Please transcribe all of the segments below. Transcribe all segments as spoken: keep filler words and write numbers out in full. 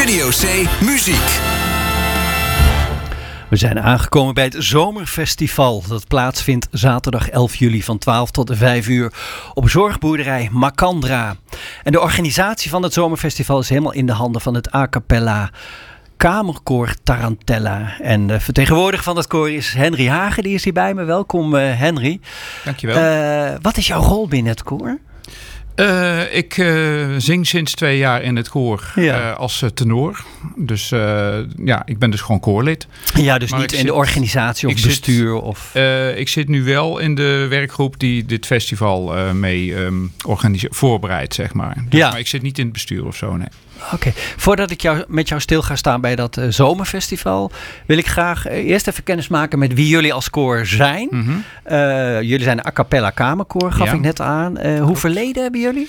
Studio C Muziek. We zijn aangekomen bij het Zomerfestival. Dat plaatsvindt zaterdag elf juli van twaalf tot vijf uur op zorgboerderij Macandra. En de organisatie van het Zomerfestival is helemaal in de handen van het a cappella Kamerkoor Tarantella. En de vertegenwoordiger van dat koor is Henry Hagen. Die is hier bij me. Welkom uh, Henry. Dankjewel. Uh, wat is jouw rol binnen het koor? Uh, ik uh, zing sinds twee jaar in het koor ja. uh, als uh, tenor. Dus uh, ja, ik ben dus gewoon koorlid. Ja, dus maar niet in zit, de organisatie of bestuur? Zit, of... Uh, ik zit nu wel in de werkgroep die dit festival uh, mee um, organise- voorbereidt, zeg maar. Dus, ja. Maar ik zit niet in het bestuur of zo, nee. Oké, okay. Voordat ik jou, met jou stil ga staan bij dat uh, zomerfestival, wil ik graag uh, eerst even kennis maken met wie jullie als koor zijn. Mm-hmm. Uh, jullie zijn een a cappella kamerkoor, gaf ja. ik net aan. Uh, hoe verleden hebben jullie?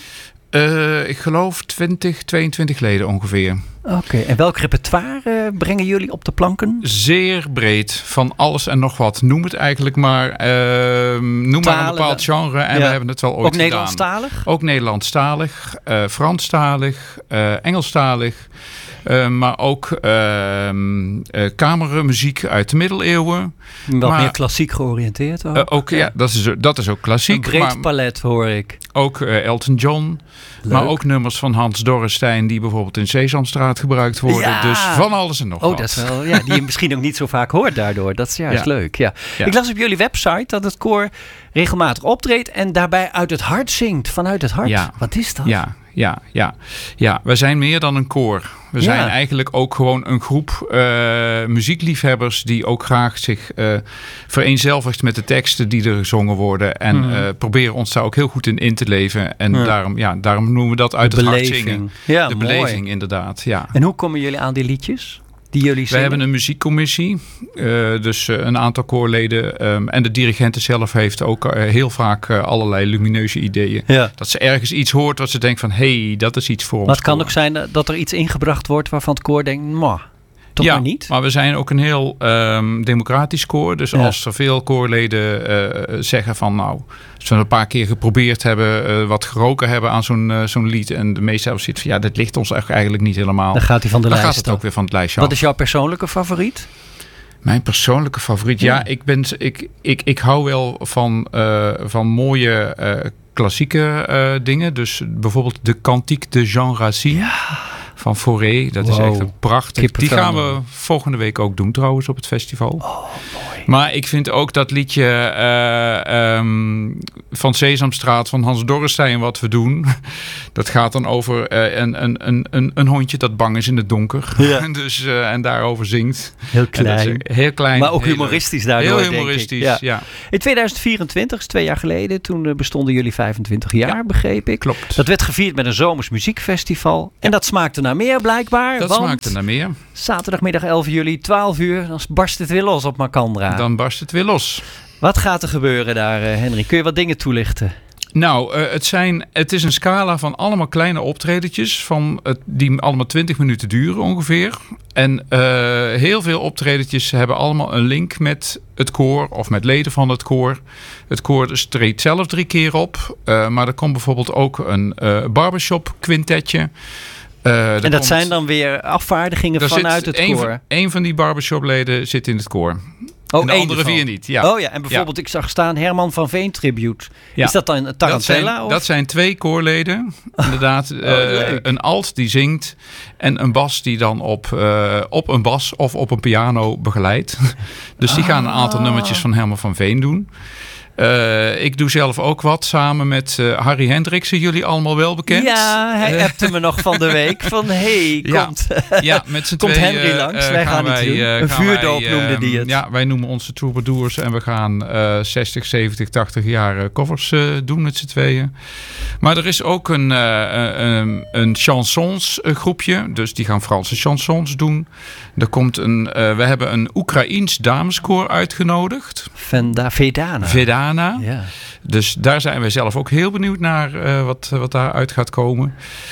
Uh, ik geloof twintig, tweeëntwintig leden ongeveer. Oké, okay. En welk repertoire uh, brengen jullie op de planken? Zeer breed, van alles en nog wat. Noem het eigenlijk maar. Uh, noem Talen, maar een bepaald genre en ja. we hebben het wel ooit Ook Nederlandstalig? Gedaan. Ook Nederlandstalig, uh, Franstalig, uh, Engelstalig. Uh, maar ook uh, uh, kamermuziek uit de middeleeuwen. Wat maar, meer klassiek georiënteerd ook. Uh, ook ja, dat is, dat is ook klassiek. Een breed maar, palet hoor ik. Ook uh, Elton John. Leuk. Maar ook nummers van Hans Dorrestein die bijvoorbeeld in Sesamstraat gebruikt worden. Ja. Dus van alles en nog oh, wat. Dat is wel, ja, die je misschien ook niet zo vaak hoort daardoor. Dat is juist ja. leuk. Ja. Ja. Ik las op jullie website dat het koor regelmatig optreedt en daarbij uit het hart zingt. Vanuit het hart. Ja. Wat is dat? Ja. Ja, ja, ja, we zijn meer dan een koor. We ja. zijn eigenlijk ook gewoon een groep uh, muziekliefhebbers die ook graag zich uh, vereenzelvigt met de teksten die er gezongen worden. En mm. uh, proberen ons daar ook heel goed in in te leven. En ja. Daarom, ja, daarom noemen we dat uit de het beleving. hart zingen. Ja, de mooi. beleving inderdaad, ja. En hoe komen jullie aan die liedjes? We hebben een muziekcommissie, uh, dus uh, een aantal koorleden. Um, en de dirigente zelf heeft ook uh, heel vaak uh, allerlei lumineuze ideeën. Ja. Dat ze ergens iets hoort wat ze denkt van, hé, hey, dat is iets voor ons. Maar het kan koor. ook zijn dat er iets ingebracht wordt waarvan het koor denkt, mwah, toch ja, maar niet? Maar we zijn ook een heel um, democratisch koor. Dus ja. als er veel koorleden uh, zeggen van, nou, als we een paar keer geprobeerd hebben, uh, wat geroken hebben aan zo'n, uh, zo'n lied. En de meeste hebben zoiets van, ja, dit ligt ons eigenlijk niet helemaal. Dan gaat hij van de dan lijst gaat het ook weer van het lijstje Wat af. is jouw persoonlijke favoriet? Mijn persoonlijke favoriet? Ja, ja ik, ben, ik, ik, ik hou wel van, uh, van mooie uh, klassieke uh, dingen. Dus bijvoorbeeld de Cantique de Jean Racine. Ja. Van Fauré, dat wow. is echt een prachtig. Die gaan we volgende week ook doen trouwens op het festival. Oh, mooi. Maar ik vind ook dat liedje uh, um, van Sesamstraat van Hans Dorrestein wat we doen. Dat gaat dan over uh, een, een, een, een, een hondje dat bang is in het donker. Ja. dus, uh, en daarover zingt. Heel klein. Heel klein. Maar ook humoristisch daardoor, heel humoristisch, denk ik. Ja. Ja. In tweeduizend vierentwintig, twee jaar geleden, toen bestonden jullie vijfentwintig jaar, ja, begreep ik. Klopt. Dat werd gevierd met een zomers muziekfestival. En dat smaakte naar meer blijkbaar. Dat want smaakte naar meer. Zaterdagmiddag elf juli, twaalf uur, dan barst het weer los op Macandra. Dan barst het weer los. Wat gaat er gebeuren daar, Henry? Kun je wat dingen toelichten? Nou, uh, het, zijn, het is een scala van allemaal kleine optredetjes van het, die allemaal twintig minuten duren ongeveer. En uh, heel veel optredetjes hebben allemaal een link met het koor of met leden van het koor. Het koor treedt zelf drie keer op, uh, maar er komt bijvoorbeeld ook een uh, barbershop quintetje. Uh, en dat komt, zijn dan weer afvaardigingen vanuit het een koor? Van, een van die barbershopleden zit in het koor. Oh, en de andere vier niet. Ja. Oh ja, en bijvoorbeeld ja. ik zag staan Herman van Veen tribute. Ja. Is dat dan een Tarantella? Dat zijn, of? dat zijn twee koorleden. Inderdaad, oh, uh, een alt die zingt en een bas die dan op, uh, op een bas of op een piano begeleidt. Dus die ah. gaan een aantal nummertjes van Herman van Veen doen. Uh, ik doe zelf ook wat samen met uh, Harry Hendriksen, jullie allemaal wel bekend. Ja, hij appte me nog van de week van hey, komt, ja, ja, met z'n komt twee, Henry langs. Uh, wij gaan, gaan wij, het doen. Uh, een vuurdoop wij, noemde uh, die het. Ja, wij noemen onze troubadours en we gaan uh, zestig, zeventig, tachtig jaar covers uh, doen met z'n tweeën. Maar er is ook een, uh, een, een chansons groepje, dus die gaan Franse chansons doen. Er komt een, uh, we hebben een Oekraïens dameskoor uitgenodigd. Venda, Vedana. Vedana. Ja. Dus daar zijn wij zelf ook heel benieuwd naar uh, wat, wat daaruit gaat komen.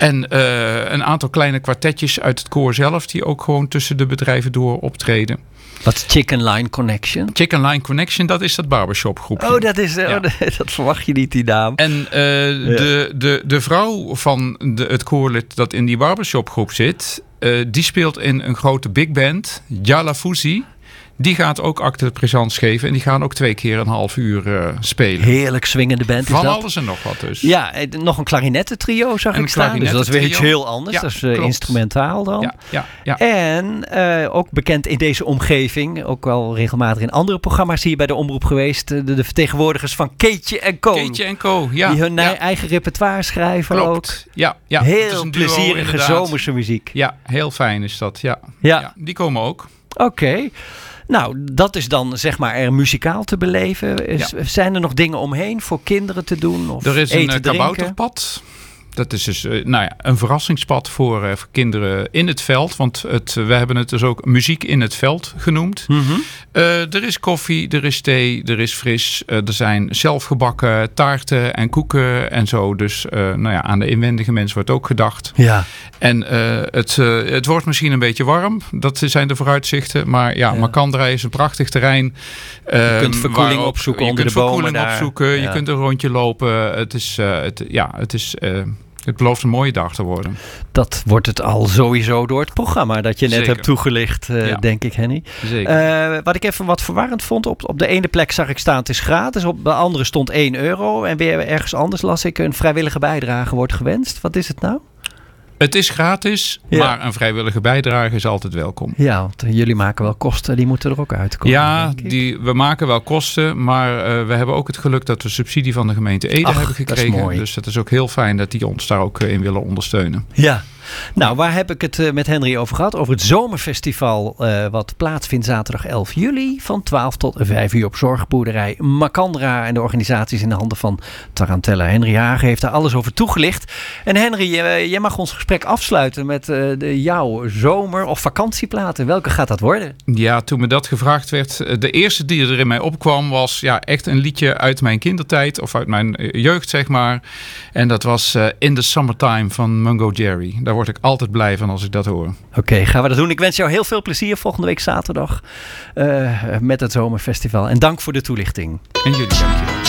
En uh, een aantal kleine kwartetjes uit het koor zelf, die ook gewoon tussen de bedrijven door optreden. Wat is Chicken Line Connection? Chicken Line Connection, dat is dat barbershop groepje. Oh, dat is ja. oh, dat verwacht je niet, die naam. En uh, ja. de, de, de vrouw van de, het koorlid dat in die barbershop groep zit, uh, die speelt in een grote big band, Jala Fusi. Die gaat ook acte de présence geven. En die gaan ook twee keer een half uur uh, spelen. Heerlijk swingende band Van is dat. alles en nog wat dus. Ja, nog een klarinettentrio zag en ik staan. Dus dat is weer iets heel anders. Ja, dat is uh, instrumentaal dan. Ja, ja, ja. En uh, ook bekend in deze omgeving. Ook wel regelmatig in andere programma's hier bij de Omroep geweest. De, de vertegenwoordigers van Keetje en Co. Keetje en Co, ja. Die hun ja. eigen repertoire schrijven. Klopt. Ook. Ja, ja. Heel plezierige duo, zomerse muziek. Ja, heel fijn is dat. Ja. Ja. ja die komen ook. Oké. Okay. Nou, dat is dan zeg maar er muzikaal te beleven. Is, ja. Zijn er nog dingen omheen voor kinderen te doen? Of er is eten, een kabouterpad. Dat is dus uh, nou ja, een verrassingspad voor, uh, voor kinderen in het veld. Want het, we hebben het dus ook muziek in het veld genoemd. Mm-hmm. Uh, er is koffie, er is thee, er is fris. Uh, er zijn zelfgebakken taarten en koeken en zo. Dus uh, nou ja, aan de inwendige mensen wordt ook gedacht. Ja. En uh, het, uh, het wordt misschien een beetje warm. Dat zijn de vooruitzichten. Maar ja, ja. Macandra is een prachtig terrein. Uh, je kunt verkoeling waarop, opzoeken je onder kunt de bomen verkoeling daar. opzoeken. Ja. Je kunt een rondje lopen. Het is, uh, het, ja, het is... Uh, Het belooft een mooie dag te worden. Dat wordt het al sowieso door het programma dat je net Zeker. hebt toegelicht, uh, ja. denk ik, Henny. Zeker. Uh, wat ik even wat verwarrend vond, op, op de ene plek zag ik staan het is gratis, op de andere stond één euro. En weer ergens anders las ik een vrijwillige bijdrage wordt gewenst. Wat is het nou? Het is gratis, ja. maar een vrijwillige bijdrage is altijd welkom. Ja, want jullie maken wel kosten, die moeten er ook uitkomen. Ja, die, we maken wel kosten, maar uh, we hebben ook het geluk dat we subsidie van de gemeente Ede Ach, hebben gekregen. Dat is mooi. Dus het is ook heel fijn dat die ons daar ook in willen ondersteunen. Ja. Nou, waar heb ik het uh, met Henry over gehad? Over het zomerfestival uh, wat plaatsvindt zaterdag elf juli van twaalf tot vijf uur op zorgboerderij Macandra. En de organisatie is in de handen van Tarantella. Henry Hagen heeft daar alles over toegelicht. En Henry, uh, jij mag ons gesprek afsluiten met uh, de, jouw zomer- of vakantieplaten. Welke gaat dat worden? Ja, toen me dat gevraagd werd, de eerste die er in mij opkwam was ja, echt een liedje uit mijn kindertijd of uit mijn jeugd, zeg maar. En dat was uh, In the Summertime van Mungo Jerry. Daar word ik altijd blij van als ik dat hoor. Oké, okay, gaan we dat doen. Ik wens jou heel veel plezier volgende week zaterdag uh, met het zomerfestival. En dank voor de toelichting. En jullie, dank je.